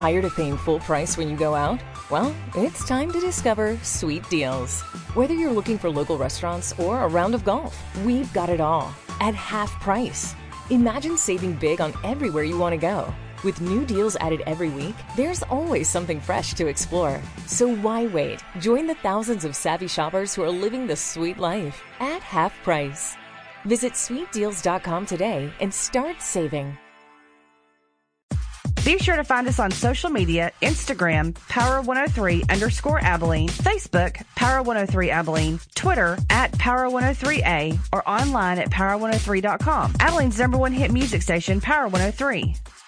Tired of paying full price when you go out? Well, it's time to discover Sweet Deals. Whether you're looking for local restaurants or a round of golf, we've got it all at half price. Imagine saving big on everywhere you want to go. With new deals added every week, there's always something fresh to explore. So why wait? Join the thousands of savvy shoppers who are living the sweet life at half price. Visit sweetdeals.com today and start saving. Be sure to find us on social media, Instagram, Power103_Abilene, Facebook, Power103 Abilene, Twitter, @Power103A, or online at Power103.com. Abilene's #1 hit music station, Power 103.